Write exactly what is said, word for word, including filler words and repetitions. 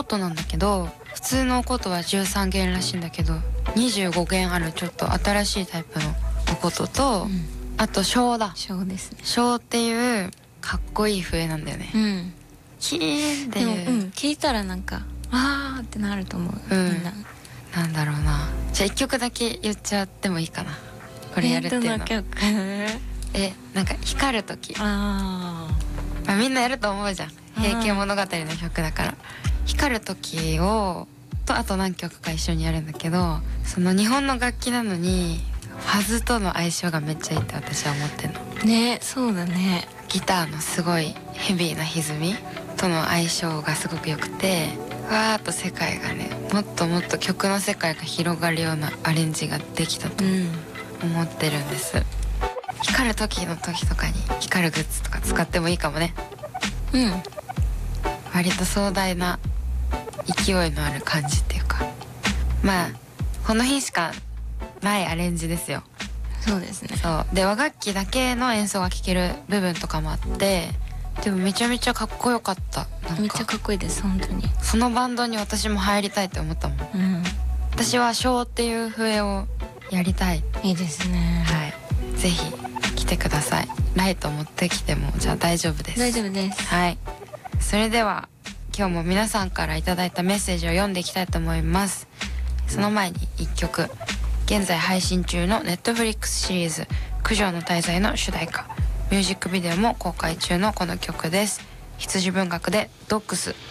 音なんだけど、普通のお琴はじゅうさんげんらしいんだけどにじゅうごげんあるちょっと新しいタイプのお琴と、うん、あと笙だ。 笙ですね。 笙っていうかっこいい笛なんだよね。うん。キーンで、 でも、うん、聞いたらなんかあーってなると思う、うん、みんな。 なんだろうな。じゃあいっきょくだけ言っちゃってもいいかな、これやるっていうの。 えー、どの曲え、なんか光る時。 あー、まあ、みんなやると思うじゃん。平家物語の曲だから。光る時をとあと何曲か一緒にやるんだけど、その日本の楽器なのにファズとの相性がめっちゃいいって私は思ってんのね。そうだね。 ギターのすごいヘビーな歪みとの相性がすごく良くて、わーっと世界がね、もっともっと曲の世界が広がるようなアレンジができたと思ってるんです、うん、光る時の時とかに光るグッズとか使ってもいいかもね。 うん。 割と壮大な勢いのある感じっていうか、まあこの日しかないアレンジですよ。 そうですね。 そうで、和楽器だけの演奏が聴ける部分とかもあって、でもめちゃめちゃかっこよかった。なんかめっちゃかっこいいです、本当に。 そのバンドに私も入りたいって思ったもん、うん、私は笙っていう笛をやりたい。 いいですね。 はい、ぜひ来てください。ライト持ってきてもじゃあ大丈夫です。 大丈夫です。 はい、それでは今日も皆さんからいただいたメッセージを読んでいきたいと思います。その前にいっきょく、現在配信中の Netflix シリーズ九条の大罪の主題歌、ミュージックビデオも公開中のこの曲です。羊文学でドッグス。